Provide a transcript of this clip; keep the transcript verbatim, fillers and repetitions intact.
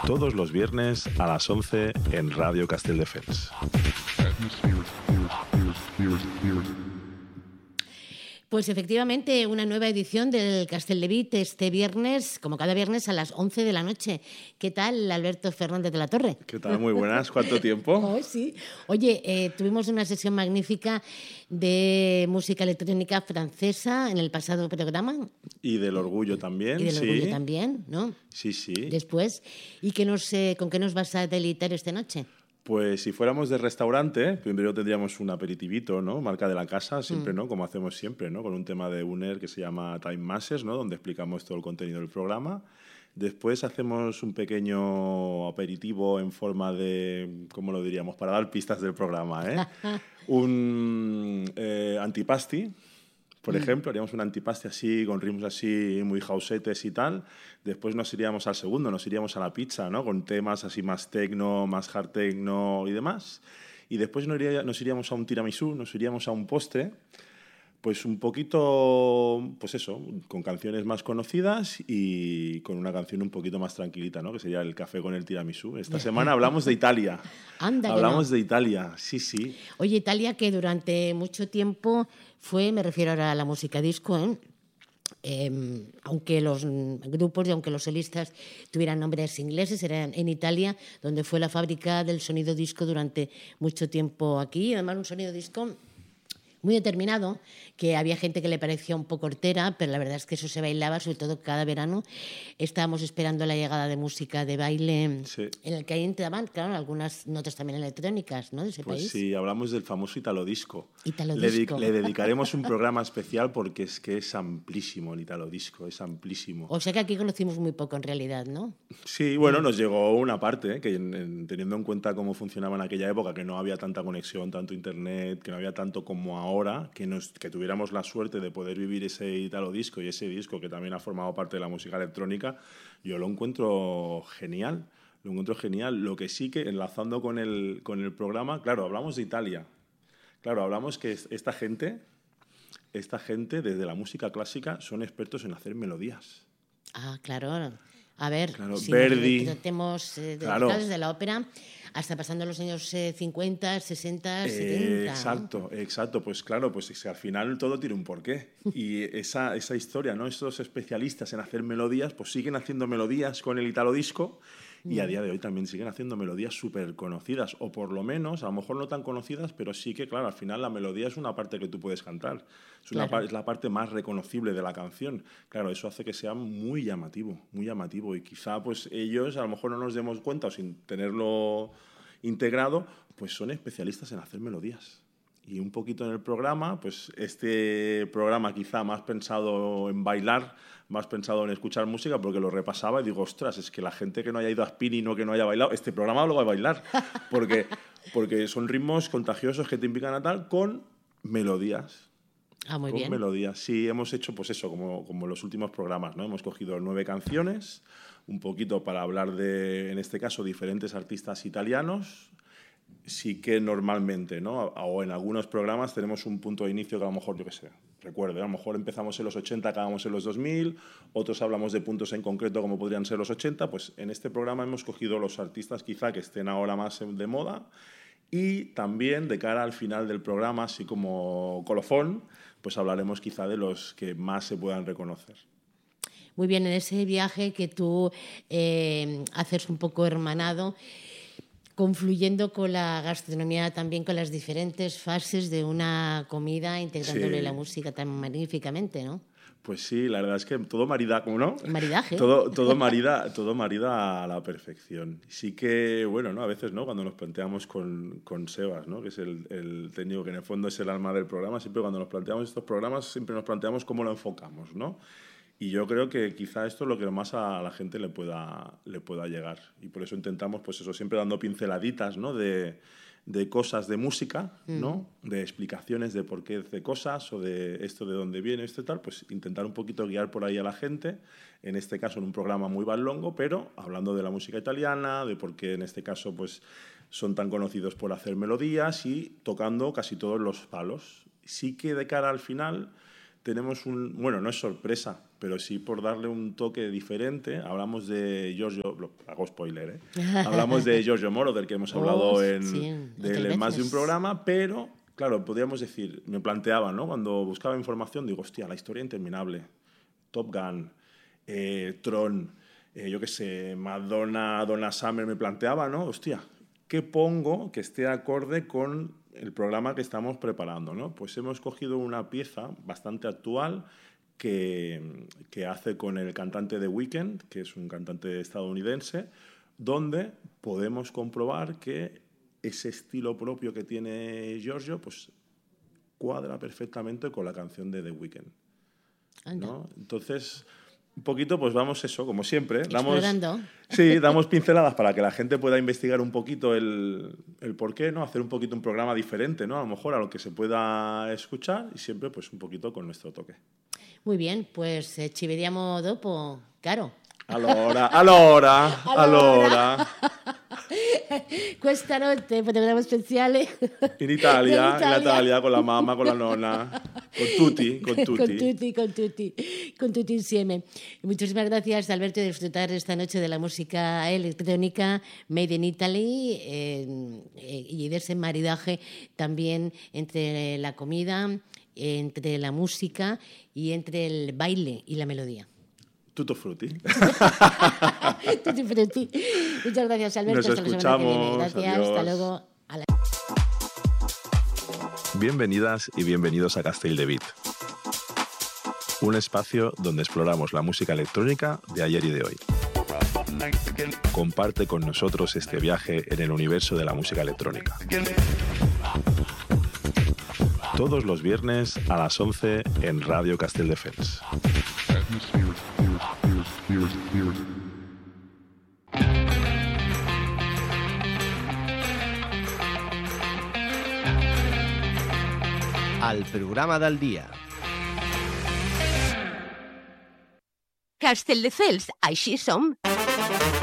Todos los viernes a las once en Radio Castelldefels. Pues efectivamente, una nueva edición del Castelldevit este viernes, como cada viernes, a las once de la noche. ¿Qué tal, Alberto Fernández de la Torre? ¿Qué tal? Muy buenas. ¿Cuánto tiempo? Oh, sí. Oye, eh, tuvimos una sesión magnífica de música electrónica francesa en el pasado programa. Y del orgullo también. Y del sí. orgullo también, ¿no? Sí, sí. Después. ¿Y qué nos, eh, con qué nos vas a deleitar esta noche? Pues si fuéramos de restaurante, primero tendríamos un aperitivito, ¿no? Marca de la casa, siempre, ¿no? Como hacemos siempre, ¿no? Con un tema de Uner que se llama Time Masters, ¿no? Donde explicamos todo el contenido del programa. Después hacemos un pequeño aperitivo en forma de, ¿cómo lo diríamos? Para dar pistas del programa, ¿eh? un eh, antipasti. Por ejemplo, haríamos un antipasti así, con ritmos así muy houseetes y tal. Después nos iríamos al segundo, nos iríamos a la pizza, ¿no? Con temas así más techno, más hard techno y demás. Y después nos, iría, nos iríamos a un tiramisú, nos iríamos a un postre, pues un poquito, pues eso, con canciones más conocidas y con una canción un poquito más tranquilita, ¿no? Que sería el café con el tiramisú. Esta semana hablamos de Italia. Anda, hablamos no. de Italia, sí, sí. Oye, Italia que durante mucho tiempo fue, me refiero ahora a la música disco, ¿eh? Eh, aunque los grupos y aunque los solistas tuvieran nombres ingleses, era en Italia donde fue la fábrica del sonido disco durante mucho tiempo aquí. Además, un sonido disco muy determinado, que había gente que le parecía un poco hortera, pero la verdad es que eso se bailaba, sobre todo cada verano. Estábamos esperando la llegada de música de baile, sí, en el que ahí entraban, claro, algunas notas también electrónicas, ¿no?, de ese pues país. Sí, hablamos del famoso Italo Disco. Italo le, Disco. Le dedicaremos un programa especial porque es que es amplísimo el Italo Disco, es amplísimo. O sea que aquí conocimos muy poco en realidad, ¿no? Sí, bueno, nos llegó una parte, ¿eh? Que en, en, teniendo en cuenta cómo funcionaba en aquella época, que no había tanta conexión, tanto internet, que no había tanto como ahora, Ahora, que, nos, que tuviéramos la suerte de poder vivir ese Italo Disco y ese disco que también ha formado parte de la música electrónica, yo lo encuentro genial, lo encuentro genial. Lo que sí que, enlazando con el, con el programa, claro, hablamos de Italia, claro, hablamos que esta gente, esta gente desde la música clásica son expertos en hacer melodías. Ah, claro. A ver, claro, si Verdi, nos tratemos eh, de claro. desde la ópera hasta pasando los años eh, cincuenta, sesenta, setenta. Exacto, ¿no? exacto. Pues claro, pues es que al final todo tiene un porqué. Y esa, esa historia, ¿no? Estos especialistas en hacer melodías, pues siguen haciendo melodías con el Italo Disco y a día de hoy también siguen haciendo melodías súper conocidas, o por lo menos, a lo mejor no tan conocidas, pero sí que, claro, al final la melodía es una parte que tú puedes cantar. Es, una, claro. es la parte más reconocible de la canción. Claro, eso hace que sea muy llamativo, muy llamativo. Y quizá pues ellos, a lo mejor no nos demos cuenta o sin tenerlo integrado, pues son especialistas en hacer melodías. Y un poquito en el programa, pues este programa quizá más pensado en bailar, más pensado en escuchar música, porque lo repasaba y digo, ostras, es que la gente que no haya ido a spinning o que no haya bailado, este programa lo va a bailar, porque, porque son ritmos contagiosos que te invitan a tal con melodías. Ah, muy con bien. melodías. Sí, hemos hecho pues eso, como, como los últimos programas, ¿no? Hemos cogido nueve canciones, un poquito para hablar de, en este caso, diferentes artistas italianos. Sí que normalmente, ¿no? O en algunos programas tenemos un punto de inicio que a lo mejor, yo qué sé, recuerdo, a lo mejor empezamos en los ochenta, acabamos en los dos mil, otros hablamos de puntos en concreto como podrían ser los ochenta, pues en este programa hemos cogido los artistas quizá que estén ahora más de moda y también de cara al final del programa, así como colofón, pues hablaremos quizá de los que más se puedan reconocer. Muy bien, en ese viaje que tú eh, haces un poco hermanado, confluyendo con la gastronomía, también con las diferentes fases de una comida, integrándole sí. la música tan magníficamente, ¿no? Pues sí, la verdad es que todo marida, ¿no? Maridaje. Todo, todo, marida, todo marida a la perfección. Sí que, bueno, ¿no? A veces, ¿no? Cuando nos planteamos con, con Sebas, ¿no? Que es el, el técnico que en el fondo es el alma del programa, siempre cuando nos planteamos estos programas, siempre nos planteamos cómo lo enfocamos, ¿no? Y yo creo que quizá esto es lo que más a la gente le pueda, le pueda llegar. Y por eso intentamos, pues eso, siempre dando pinceladitas, ¿no? De, de cosas de música, ¿no? Mm. De explicaciones de por qué de cosas o de esto de dónde viene, esto y tal, pues intentar un poquito guiar por ahí a la gente, en este caso en un programa muy bailongo, pero hablando de la música italiana, de por qué en este caso pues son tan conocidos por hacer melodías y tocando casi todos los palos. Sí que de cara al final tenemos un... Bueno, no es sorpresa, pero sí por darle un toque diferente. Hablamos de Giorgio... Hago spoiler, ¿eh? Hablamos de Giorgio Moroder, que hemos hablado Oh, en, sí, de él en más de un programa, pero, claro, podríamos decir, me planteaba, ¿no? Cuando buscaba información, digo, hostia, la historia interminable, Top Gun, eh, Tron, eh, yo qué sé, Madonna, Donna Summer, me planteaba, ¿no? Hostia, ¿qué pongo que esté acorde con el programa que estamos preparando, ¿no? Pues hemos cogido una pieza bastante actual que, que hace con el cantante The Weeknd, que es un cantante estadounidense, donde podemos comprobar que ese estilo propio que tiene Giorgio pues cuadra perfectamente con la canción de The Weeknd, ¿no? Entonces, un poquito, pues vamos eso, como siempre. Damos, explorando. Sí, damos pinceladas para que la gente pueda investigar un poquito el, el porqué, ¿no? Hacer un poquito un programa diferente, ¿no? A lo mejor a lo que se pueda escuchar y siempre, pues, un poquito con nuestro toque. Muy bien, pues eh, ci vediamo dopo, caro. Allora, allora, allora. Questa notte programma speciale In Italia, in Italia, con la mamma, con la nonna, con tutti, con tutti. con tutti, con tutti, con tutti insieme. Muchísimas gracias, Alberto, de disfrutar esta noche de la música electrónica Made in Italy eh, eh, y de ese maridaje también entre la comida, entre la música y entre el baile y la melodía. Tutto frutti. Tutti frutti. Muchas gracias, Alberto. Nos hasta la semana que viene. escuchamos. Gracias, Adiós. hasta luego. A la... Bienvenidas y bienvenidos a Castell de Beat, un espacio donde exploramos la música electrónica de ayer y de hoy. Comparte con nosotros este viaje en el universo de la música electrónica. Todos los viernes a las once en Radio Castelldefels. Al programa del dia. Castelldefels, així som.